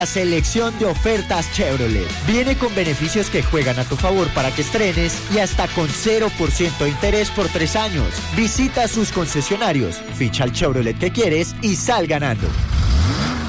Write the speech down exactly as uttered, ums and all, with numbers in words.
La selección de ofertas Chevrolet viene con beneficios que juegan a tu favor para que estrenes y hasta con cero por ciento de interés por tres años. Visita sus concesionarios, ficha el Chevrolet que quieres y sal ganando.